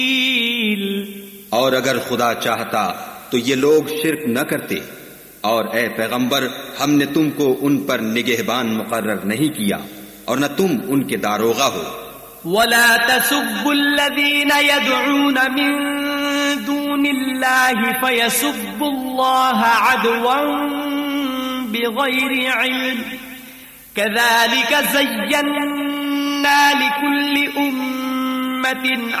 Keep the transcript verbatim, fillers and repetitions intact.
और अगर खुदा चाहता तो ये लोग शिर्क न करते, और ए पैगंबर, हमने तुमको उन पर निगहबान मुकर्रर नहीं किया और न तुम उनके दारोगा हो। वला तसुब्बुल्लज़ीना यदऊन मिन दूनिल्लाहि फयसुब्बुल्लाह अदवन बिगैरि इल्म कज़ालिका ज़य्यन्ना लिकुल्ली उम्मतिन